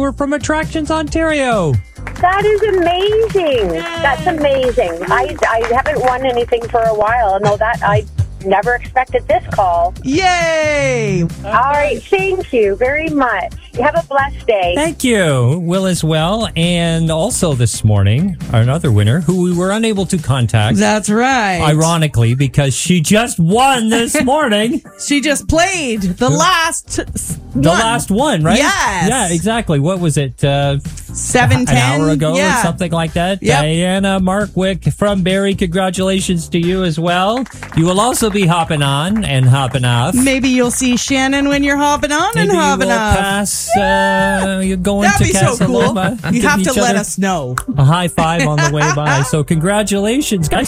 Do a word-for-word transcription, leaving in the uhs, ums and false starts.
We're from Attractions Ontario. That is amazing. That's amazing. I, I haven't won anything for a while. No, that I never expected this call. Yay! All right. Thank you very much. Have a blessed day. Thank you. Will as well. And also this morning, another winner who we were unable to contact. That's right. Ironically, because she just won this morning. She just played the last The last one, right? Yes. Yeah, exactly. What was it? Uh, seven ten An hour ago yeah. or something like that. Yep. Diana Markwick from Barrie, congratulations to you as well. You will also be hopping on and hopping off. Maybe you'll see Shannon when you're hopping on Maybe and hopping you will off. pass, uh, you're going That'd to be so cool. Casanova. You Give have each to let other us know. a high five on the way by. So congratulations, guys.